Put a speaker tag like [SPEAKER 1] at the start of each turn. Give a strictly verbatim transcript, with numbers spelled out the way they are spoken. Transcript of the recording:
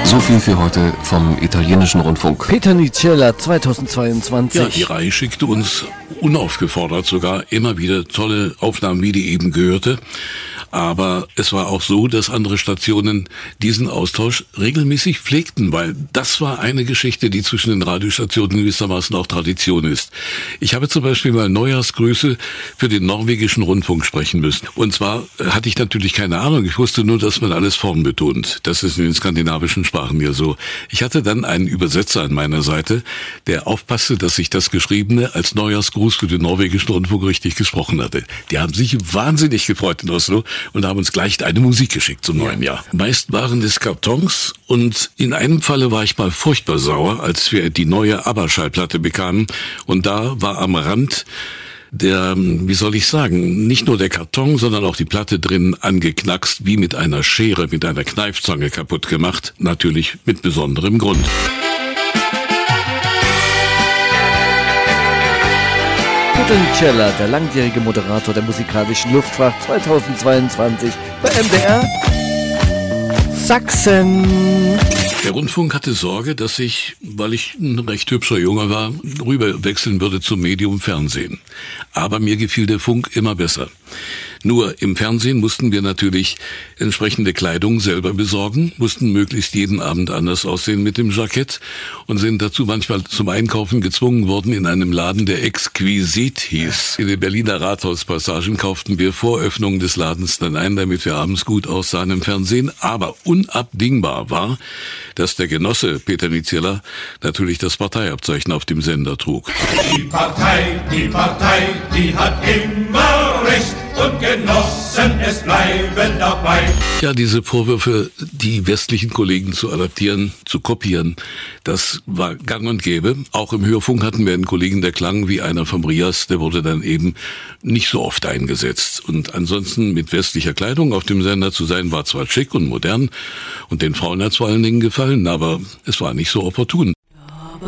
[SPEAKER 1] So viel für heute vom italienischen Rundfunk.
[SPEAKER 2] Peter Nicella zweitausendzweiundzwanzig.
[SPEAKER 3] Ja, die Reihe schickte uns unaufgefordert sogar immer wieder tolle Aufnahmen, wie die eben gehörte. Aber es war auch so, dass andere Stationen diesen Austausch regelmäßig pflegten, weil das war eine Geschichte, die zwischen den Radiostationen gewissermaßen auch Tradition ist. Ich habe zum Beispiel mal Neujahrsgrüße für den norwegischen Rundfunk sprechen müssen. Und zwar hatte ich natürlich keine Ahnung. Ich wusste nur, dass man alles formbetont. Das ist in den skandinavischen Sprachen ja so. Ich hatte dann einen Übersetzer an meiner Seite, der aufpasste, dass ich das Geschriebene als Neujahrsgruß für den norwegischen Rundfunk richtig gesprochen hatte. Die haben sich wahnsinnig gefreut in Oslo und haben uns gleich eine Musik geschickt zum neuen Jahr. Meist waren es Kartons und in einem Falle war ich mal furchtbar sauer, als wir die neue ABBA-Schallplatte bekamen und da war am Rand der, wie soll ich sagen, nicht nur der Karton, sondern auch die Platte drin angeknackst, wie mit einer Schere, mit einer Kneifzange kaputt gemacht, natürlich mit besonderem Grund.
[SPEAKER 2] Peter Nicella, der langjährige Moderator der musikalischen Luftfahrt zweitausendzweiundzwanzig bei M D R Sachsen.
[SPEAKER 3] Der Rundfunk hatte Sorge, dass ich, weil ich ein recht hübscher Junge war, rüberwechseln würde zum Medium Fernsehen. Aber mir gefiel der Funk immer besser. Nur im Fernsehen mussten wir natürlich entsprechende Kleidung selber besorgen, mussten möglichst jeden Abend anders aussehen mit dem Jackett und sind dazu manchmal zum Einkaufen gezwungen worden in einem Laden, der Exquisit hieß. In den Berliner Rathauspassagen kauften wir vor Öffnung des Ladens dann ein, damit wir abends gut aussahen im Fernsehen. Aber unabdingbar war, dass der Genosse Peter Nicella natürlich das Parteiabzeichen auf dem Sender trug.
[SPEAKER 4] Die Partei, die Partei, die hat immer recht. Und Genossen, es bleiben dabei.
[SPEAKER 3] Ja, diese Vorwürfe, die westlichen Kollegen zu adaptieren, zu kopieren, das war gang und gäbe. Auch im Hörfunk hatten wir einen Kollegen, der klang wie einer vom Rias, der wurde dann eben nicht so oft eingesetzt. Und ansonsten mit westlicher Kleidung auf dem Sender zu sein, war zwar schick und modern und den Frauen hat's vor allen Dingen gefallen, aber es war nicht so opportun.